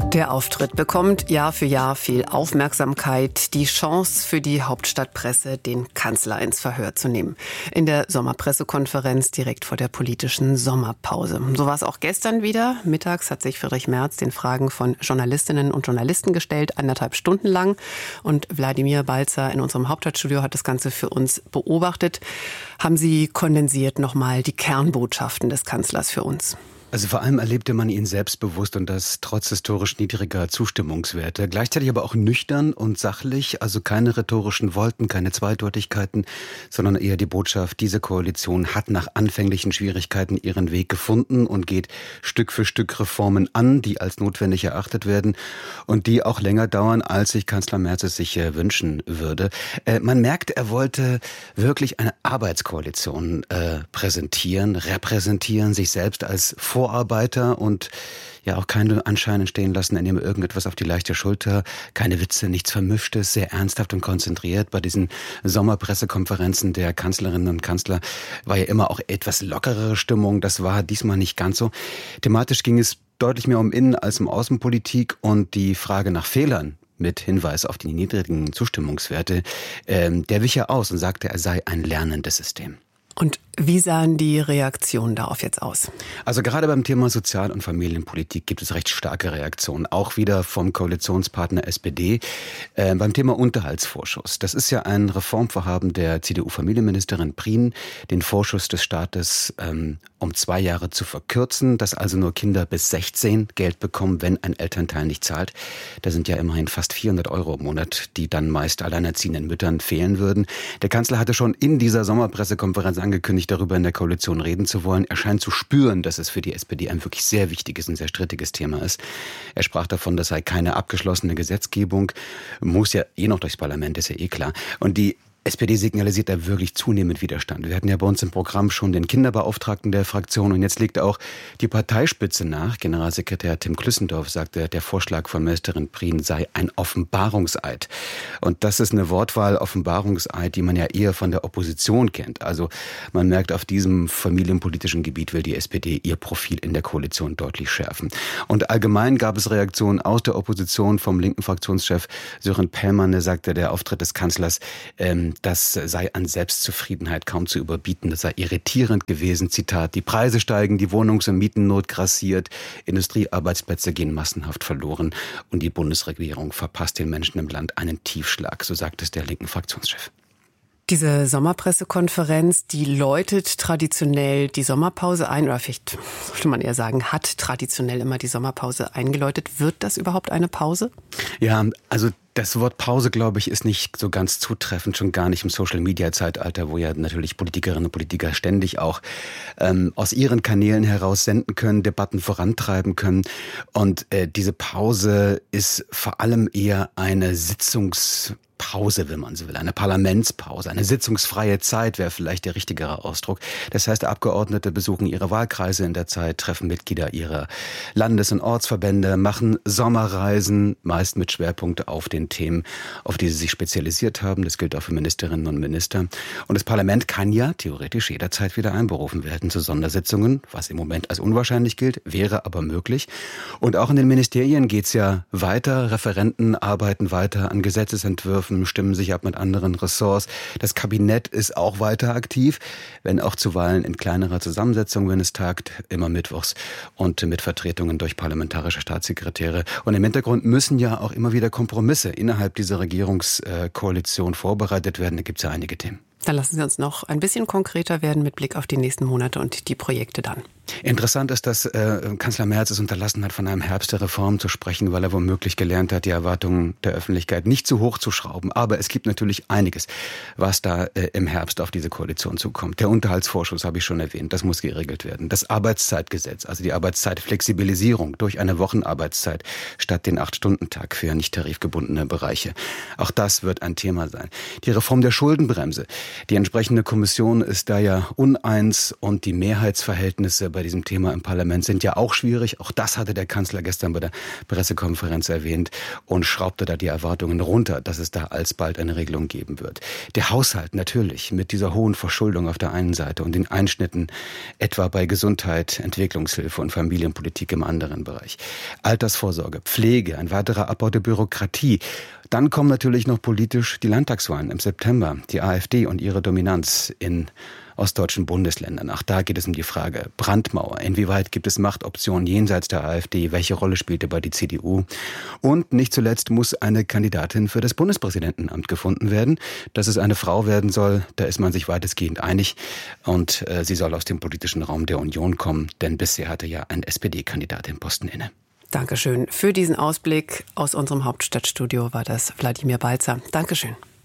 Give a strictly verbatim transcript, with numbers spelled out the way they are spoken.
Der Auftritt bekommt Jahr für Jahr viel Aufmerksamkeit. Die Chance für die Hauptstadtpresse, den Kanzler ins Verhör zu nehmen. In der Sommerpressekonferenz direkt vor der politischen Sommerpause. So war es auch gestern wieder. Mittags hat sich Friedrich Merz den Fragen von Journalistinnen und Journalisten gestellt, anderthalb Stunden lang. Und Wladimir Balzer in unserem Hauptstadtstudio hat das Ganze für uns beobachtet. Haben Sie kondensiert nochmal die Kernbotschaften des Kanzlers für uns? Also vor allem erlebte man ihn selbstbewusst und das trotz historisch niedriger Zustimmungswerte. Gleichzeitig aber auch nüchtern und sachlich, also keine rhetorischen Wolken, keine Zweideutigkeiten, sondern eher die Botschaft, diese Koalition hat nach anfänglichen Schwierigkeiten ihren Weg gefunden und geht Stück für Stück Reformen an, die als notwendig erachtet werden und die auch länger dauern, als sich Kanzler Merz es sich äh, wünschen würde. Äh, man merkt, er wollte wirklich eine Arbeitskoalition äh, präsentieren, repräsentieren, sich selbst als Vorarbeiter und ja auch keine Anschein entstehen lassen, er nehme irgendetwas auf die leichte Schulter, keine Witze, nichts Vermischtes, sehr ernsthaft und konzentriert. Bei diesen Sommerpressekonferenzen der Kanzlerinnen und Kanzler war ja immer auch etwas lockerere Stimmung, das war diesmal nicht ganz so. Thematisch ging es deutlich mehr um Innen- als um Außenpolitik und die Frage nach Fehlern mit Hinweis auf die niedrigen Zustimmungswerte, ähm, der wich ja aus und sagte, er sei ein lernendes System. Und wie sahen die Reaktionen darauf jetzt aus? Also gerade beim Thema Sozial- und Familienpolitik gibt es recht starke Reaktionen, auch wieder vom Koalitionspartner S P D. Äh, beim Thema Unterhaltsvorschuss, das ist ja ein Reformvorhaben der C D U-Familienministerin Prien, den Vorschuss des Staates ähm, um zwei Jahre zu verkürzen, dass also nur Kinder bis sechzehn Geld bekommen, wenn ein Elternteil nicht zahlt. Da sind ja immerhin fast vierhundert Euro im Monat, die dann meist alleinerziehenden Müttern fehlen würden. Der Kanzler hatte schon in dieser Sommerpressekonferenz angekündigt, darüber in der Koalition reden zu wollen. Er scheint zu spüren, dass es für die S P D ein wirklich sehr wichtiges und sehr strittiges Thema ist. Er sprach davon, das sei keine abgeschlossene Gesetzgebung, muss ja eh noch durchs Parlament, ist ja eh klar. Und die S P D signalisiert da wirklich zunehmend Widerstand. Wir hatten ja bei uns im Programm schon den Kinderbeauftragten der Fraktion und jetzt legt auch die Parteispitze nach. Generalsekretär Tim Klüssendorf sagte, der Vorschlag von Ministerin Prien sei ein Offenbarungseid. Und das ist eine Wortwahl, Offenbarungseid, die man ja eher von der Opposition kennt. Also man merkt, auf diesem familienpolitischen Gebiet will die S P D ihr Profil in der Koalition deutlich schärfen. Und allgemein gab es Reaktionen aus der Opposition vom linken Fraktionschef Sören Pellmann, der sagte, der Auftritt des Kanzlers, ähm, das sei an Selbstzufriedenheit kaum zu überbieten. Das sei irritierend gewesen. Zitat, die Preise steigen, die Wohnungs- und Mietennot grassiert, Industriearbeitsplätze gehen massenhaft verloren und die Bundesregierung verpasst den Menschen im Land einen Tiefschlag, so sagt es der linken Fraktionschef. Diese Sommerpressekonferenz, die läutet traditionell die Sommerpause ein, oder vielleicht sollte man eher sagen, hat traditionell immer die Sommerpause eingeläutet. Wird das überhaupt eine Pause? Ja, also das Wort Pause, glaube ich, ist nicht so ganz zutreffend, schon gar nicht im Social-Media-Zeitalter, wo ja natürlich Politikerinnen und Politiker ständig auch ähm, aus ihren Kanälen heraus senden können, Debatten vorantreiben können. Und äh, diese Pause ist vor allem eher eine Sitzungs- Pause, wenn man so will, eine Parlamentspause, eine sitzungsfreie Zeit wäre vielleicht der richtigere Ausdruck. Das heißt, Abgeordnete besuchen ihre Wahlkreise in der Zeit, treffen Mitglieder ihrer Landes- und Ortsverbände, machen Sommerreisen, meist mit Schwerpunkt auf den Themen, auf die sie sich spezialisiert haben. Das gilt auch für Ministerinnen und Minister. Und das Parlament kann ja theoretisch jederzeit wieder einberufen werden zu Sondersitzungen, was im Moment als unwahrscheinlich gilt, wäre aber möglich. Und auch in den Ministerien geht's ja weiter. Referenten arbeiten weiter an Gesetzesentwürfen, stimmen sich ab mit anderen Ressorts. Das Kabinett ist auch weiter aktiv, wenn auch zuweilen in kleinerer Zusammensetzung, wenn es tagt, immer mittwochs und mit Vertretungen durch parlamentarische Staatssekretäre. Und im Hintergrund müssen ja auch immer wieder Kompromisse innerhalb dieser Regierungskoalition vorbereitet werden. Da gibt es ja einige Themen. Dann lassen Sie uns noch ein bisschen konkreter werden mit Blick auf die nächsten Monate und die Projekte dann. Interessant ist, dass äh, Kanzler Merz es unterlassen hat, von einem Herbst der Reform zu sprechen, weil er womöglich gelernt hat, die Erwartungen der Öffentlichkeit nicht zu hoch zu schrauben. Aber es gibt natürlich einiges, was da äh, im Herbst auf diese Koalition zukommt. Der Unterhaltsvorschuss habe ich schon erwähnt, das muss geregelt werden. Das Arbeitszeitgesetz, also die Arbeitszeitflexibilisierung durch eine Wochenarbeitszeit statt den Acht-Stunden-Tag für nicht tarifgebundene Bereiche. Auch das wird ein Thema sein. Die Reform der Schuldenbremse. Die entsprechende Kommission ist da ja uneins und die Mehrheitsverhältnisse bei diesem Thema im Parlament sind ja auch schwierig. Auch das hatte der Kanzler gestern bei der Pressekonferenz erwähnt und schraubte da die Erwartungen runter, dass es da alsbald eine Regelung geben wird. Der Haushalt natürlich mit dieser hohen Verschuldung auf der einen Seite und den Einschnitten etwa bei Gesundheit, Entwicklungshilfe und Familienpolitik im anderen Bereich. Altersvorsorge, Pflege, ein weiterer Abbau der Bürokratie. Dann kommen natürlich noch politisch die Landtagswahlen im September, die AfD und ihre Dominanz in ostdeutschen Bundesländern. Auch da geht es um die Frage Brandmauer. Inwieweit gibt es Machtoptionen jenseits der AfD? Welche Rolle spielt dabei die C D U? Und nicht zuletzt muss eine Kandidatin für das Bundespräsidentenamt gefunden werden. Dass es eine Frau werden soll, da ist man sich weitestgehend einig. Und äh, sie soll aus dem politischen Raum der Union kommen, denn bisher hatte ja ein S P D-Kandidat den Posten inne. Dankeschön. Für diesen Ausblick aus unserem Hauptstadtstudio war das Wladimir Balzer. Dankeschön.